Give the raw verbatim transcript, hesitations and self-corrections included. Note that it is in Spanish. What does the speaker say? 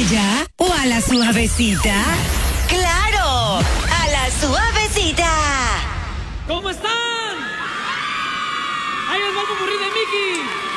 playa o a la suavecita? ¡Claro! ¡A la suavecita! ¿Cómo están? ¡Ahí os va el popurrí de Mickey!